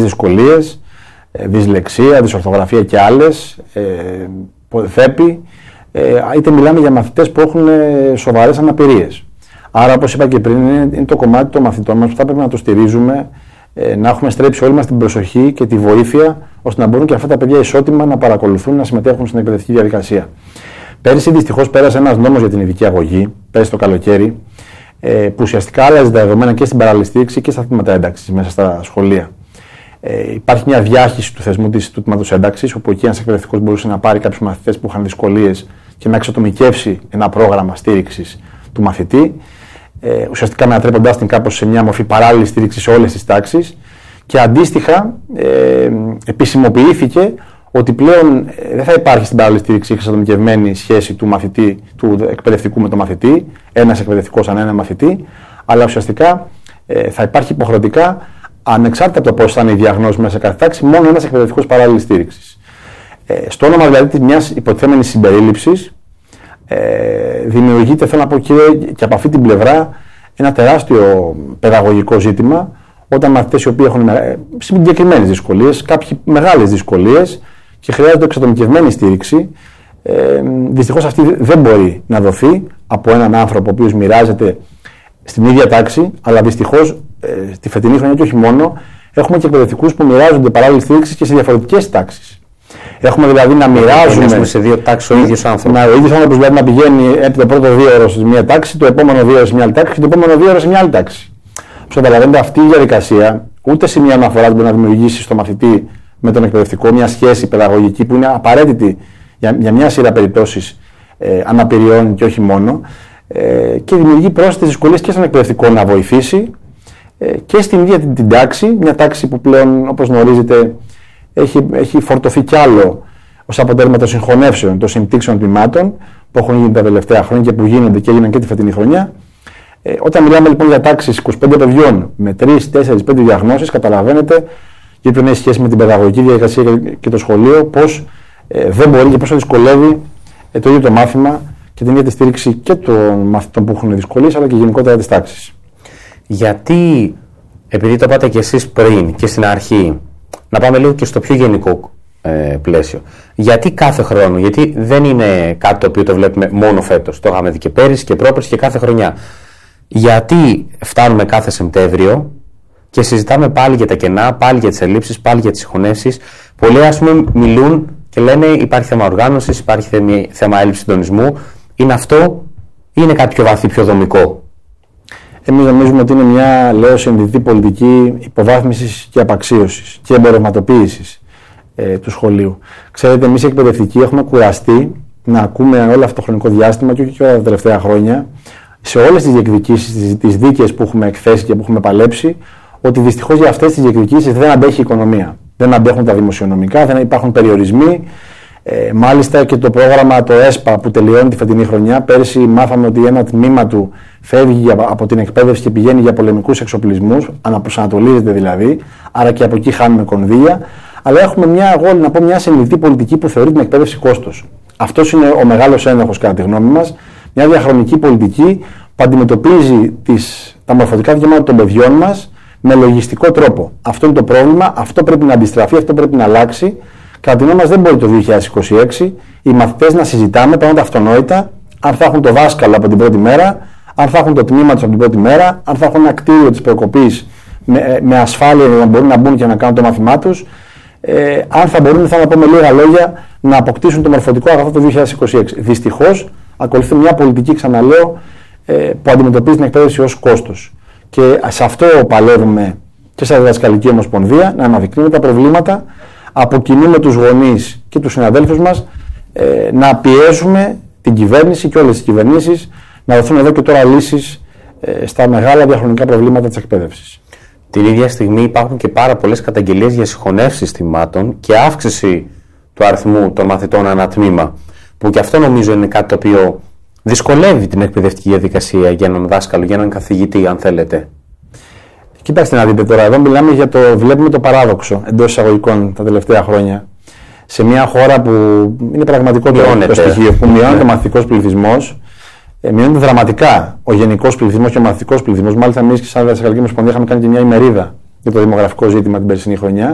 δυσκολίες, δυσλεξία, δυσορθογραφία και άλλες, ΔΕΠΗ, είτε μιλάμε για μαθητές που έχουν σοβαρές αναπηρίες. Άρα, όπως είπα και πριν, είναι το κομμάτι των μαθητών μας που θα πρέπει να το στηρίζουμε, να έχουμε στρέψει όλοι μας την προσοχή και τη βοήθεια, ώστε να μπορούν και αυτά τα παιδιά ισότιμα να παρακολουθούν, να συμμετέχουν στην εκπαιδευτική διαδικασία. Πέρυσι, δυστυχώς, πέρασε ένας νόμος για την ειδική αγωγή, πέρυσι το καλοκαίρι, που ουσιαστικά άλλαζε τα δεδομένα και στην παράλληλη στήριξη και στα τμήματα ένταξης μέσα στα σχολεία. Υπάρχει μια διάχυση του θεσμού του τμήματος ένταξης, όπου εκεί ένας εκπαιδευτικός μπορούσε να πάρει κάποιους μαθητές που είχαν δυσκολίες και να εξατομικεύσει ένα πρόγραμμα στήριξης του μαθητή, ουσιαστικά μετατρέποντάς την κάπως σε μια μορφή παράλληλη στήριξη σε όλες τις τάξεις. Και αντίστοιχα, επισημοποιήθηκε ότι πλέον δεν θα υπάρχει στην παράλληλη στήριξη εξατομικευμένη σχέση του μαθητή, του εκπαιδευτικού με τον μαθητή, ένας εκπαιδευτικός ανά ένα μαθητή, αλλά ουσιαστικά θα υπάρχει υποχρεωτικά, ανεξάρτητα από το πώς θα είναι η διαγνώση μέσα σε κάθε τάξη, μόνο ένας εκπαιδευτικός παράλληλης στήριξης. Στο όνομα δηλαδή μιας υποτιθέμενης συμπερίληψης, δημιουργείται, θέλω να πω και από αυτή την πλευρά, ένα τεράστιο παιδαγωγικό ζήτημα, όταν μαθητές οι οποίοι έχουν συγκεκριμένες δυσκολίες, κάποιοι μεγάλες δυσκολίες και χρειάζονται εξατομικευμένη στήριξη, δυστυχώς αυτή δεν μπορεί να δοθεί από έναν άνθρωπο ο οποίος μοιράζεται στην ίδια τάξη, αλλά δυστυχώς τη φετινή χρονιά και όχι μόνο, έχουμε και εκπαιδευτικούς που μοιράζονται παράλληλη στήριξη και σε διαφορετικές τάξεις. Έχουμε δηλαδή να μοιράζουμε σε δύο τάξεις ο ίδιος άνθρωπος. Ο ίδιος άνθρωπος δηλαδή να πηγαίνει επί το πρώτο 2 ώρο σε μια τάξη, το επόμενο 2 ώρο σε μια άλλη τάξη και το επόμενο 2 ώρο σε μια άλλη τάξη. Όπως καταλαβαίνετε, αυτή η διαδικασία ούτε σε μια αναφορά μπορεί να δημιουργήσει στο μαθητή με τον εκπαιδευτικό μια σχέση παιδαγωγική που είναι απαραίτητη για μια σειρά περιπτώσεις αναπηριών και όχι μόνο, και δημιουργεί πρόσθετες δυσκολίες και στον εκπαιδευτικό να βοηθήσει και στην ίδια την τάξη, μια τάξη που πλέον, όπως γνωρίζετε, έχει φορτωθεί κι άλλο ως αποτέλεσμα των συγχωνεύσεων, των συμπτύξεων τμήματων που έχουν γίνει τα τελευταία χρόνια και που γίνονται και έγιναν και τη φετινή χρονιά. Όταν μιλάμε λοιπόν για τάξεις 25 παιδιών με 3, 4, 5 διαγνώσεις, καταλαβαίνετε, γιατί δεν έχει σχέση με την παιδαγωγική διαδικασία και το σχολείο, πώς δεν μπορεί και πόσο δυσκολεύει το ίδιο το μάθημα και την ίδια τη στήριξη και των μαθητών που έχουν δυσκολίες, αλλά και γενικότερα της τάξης. Γιατί, επειδή το είπατε και εσείς πριν και στην αρχή, να πάμε λίγο και στο πιο γενικό πλαίσιο. Γιατί κάθε χρόνο, γιατί δεν είναι κάτι το οποίο το βλέπουμε μόνο φέτος, το είχαμε δει και πέρυσι και πρόπερσι και κάθε χρονιά. Γιατί φτάνουμε κάθε Σεπτέμβριο και συζητάμε πάλι για τα κενά, πάλι για τις ελλείψεις, πάλι για τις συγχωνεύσεις. Πολλοί, ας πούμε, μιλούν και λένε υπάρχει θέμα οργάνωσης, υπάρχει θέμα έλλειψης συντονισμού. Είναι αυτό ή είναι κάτι πιο βαθύ, πιο δομικό? Εμείς νομίζουμε ότι είναι μια, λέω, συνειδητή πολιτική υποβάθμισης και απαξίωσης και εμπορευματοποίησης του σχολείου. Ξέρετε, εμείς οι εκπαιδευτικοί έχουμε κουραστεί να ακούμε όλο αυτό το χρονικό διάστημα και όχι και όλα τα τελευταία χρόνια, σε όλες τις διεκδικήσεις, τις δίκες που έχουμε εκθέσει και που έχουμε παλέψει, ότι δυστυχώς για αυτές τις διεκδικήσεις δεν αντέχει η οικονομία. Δεν αντέχουν τα δημοσιονομικά, δεν υπάρχουν περιορισμοί. Μάλιστα και το πρόγραμμα, το ΕΣΠΑ που τελειώνει τη φετινή χρονιά, πέρσι μάθαμε ότι ένα τμήμα του φεύγει από την εκπαίδευση και πηγαίνει για πολεμικούς εξοπλισμούς, αναπροσανατολίζεται δηλαδή, άρα και από εκεί χάνουμε κονδύλια. Αλλά έχουμε μια συνειδητή πολιτική που θεωρεί την εκπαίδευση κόστος. Αυτός είναι ο μεγάλος ένοχος, κατά τη γνώμη μας. Μια διαχρονική πολιτική που αντιμετωπίζει τα μορφωτικά δικαιώματα των παιδιών μας με λογιστικό τρόπο. Αυτό είναι το πρόβλημα, αυτό πρέπει να αντιστραφεί, αυτό πρέπει να αλλάξει. Κατά τη γνώμη μας δεν μπορεί το 2026 οι μαθητές να συζητάμε πράγματα αυτονόητα, αν θα έχουν το δάσκαλο από την πρώτη μέρα, αν θα έχουν το τμήμα τους από την πρώτη μέρα, αν θα έχουν ένα κτίριο της προκοπής με ασφάλεια για να μπορούν να μπουν και να κάνουν το μάθημά τους, αν θα μπορούν, θα να πω με λίγα λόγια, να αποκτήσουν το μορφωτικό αγαθό το 2026. Δυστυχώς ακολουθεί μια πολιτική, ξαναλέω, που αντιμετωπίζει την εκπαίδευση ως κόστος. Και σε αυτό παλεύουμε και σαν διδασκαλική ομοσπονδία, να αναδεικνύουμε τα προβλήματα, από κοινού με τους γονείς και τους συναδέλφους μας, να πιέζουμε την κυβέρνηση και όλες τις κυβερνήσεις να δοθούν εδώ και τώρα λύσεις στα μεγάλα διαχρονικά προβλήματα της εκπαίδευσης. Την ίδια στιγμή υπάρχουν και πάρα πολλές καταγγελίες για συγχωνεύσεις τμήματων και αύξηση του αριθμού των μαθητών ανά τμήμα, που και αυτό νομίζω είναι κάτι το οποίο δυσκολεύει την εκπαιδευτική διαδικασία για έναν δάσκαλο, για έναν καθηγητή, αν θέλετε. Κοιτάξτε να δείτε τώρα, εδώ μιλάμε βλέπουμε το παράδοξο εντός εισαγωγικών τα τελευταία χρόνια. Σε μια χώρα που είναι πραγματικό το στοιχείο, που μειώνεται ο μαθητικός πληθυσμός, μειώνεται δραματικά ο γενικός πληθυσμός και ο μαθητικός πληθυσμός. Μάλιστα, εμείς και σαν Διδασκαλική Ομοσπονδία είχαμε κάνει και μια ημερίδα για το δημογραφικό ζήτημα την περσινή χρονιά.